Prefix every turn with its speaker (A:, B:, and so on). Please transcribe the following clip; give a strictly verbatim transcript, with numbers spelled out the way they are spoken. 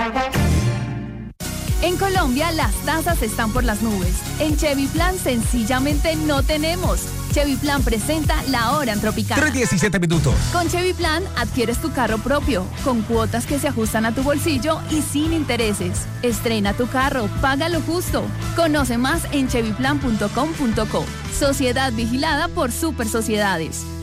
A: En Colombia las tasas están por las nubes. En Chevy Plan sencillamente no tenemos. Chevy Plan presenta la hora en Tropicana.
B: tres diecisiete minutos.
A: Con Chevy Plan adquieres tu carro propio, con cuotas que se ajustan a tu bolsillo y sin intereses. Estrena tu carro, paga lo justo. Conoce más en chevy plan punto com punto co. Sociedad vigilada por Super Sociedades.